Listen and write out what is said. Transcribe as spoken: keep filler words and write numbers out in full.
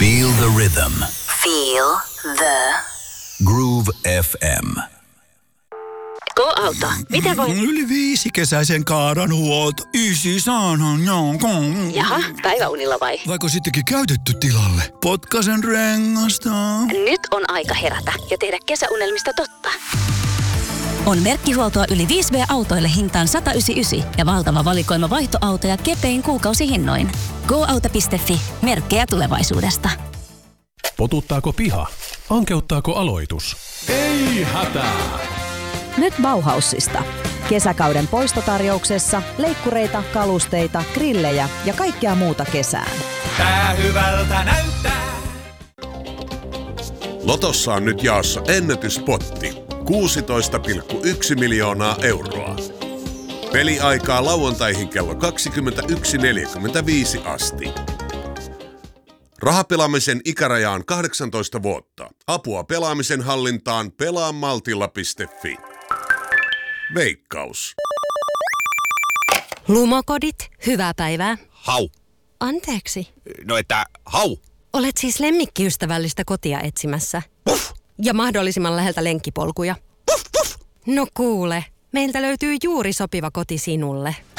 Feel the rhythm. Feel the Groove F M. Go-auto. Miten voin? Yli viisi kesäisen kaaran huolto. Ysi saanhan jonkun. Jaha, päiväunilla vai? Vaiko sittenkin käytetty tilalle? Potkasen rengasta. Nyt on aika herätä ja tehdä kesäunelmista totta. On merkkihuoltoa yli viisi vuotiaille hintaan sata yhdeksänkymmentäyhdeksän ja valtava valikoima vaihtoautoja kepein kuukausihinnoin. go auto piste fi. Merkkejä tulevaisuudesta. Potuttaako piha? Ankeuttaako aloitus? Ei hätää! Nyt Bauhausista. Kesäkauden poistotarjouksessa leikkureita, kalusteita, grillejä ja kaikkea muuta kesään. Tää hyvältä näyttää. Lotossa on nyt jaossa ennätyspotti. kuusitoista pilkku yksi miljoonaa euroa. Peliaikaa lauantaihin kello kaksikymmentäyksi neljäkymmentäviisi asti. Rahapelaamisen ikäraja on kahdeksantoista vuotta. Apua pelaamisen hallintaan pelaamaltilla piste fi. Veikkaus. Lumokodit, hyvää päivää. Hau. Anteeksi. No että hau. Olet siis lemmikkiystävällistä kotia etsimässä. Puff. Ja mahdollisimman läheltä lenkkipolkuja. Puff, puff. No kuule, meiltä löytyy juuri sopiva koti sinulle.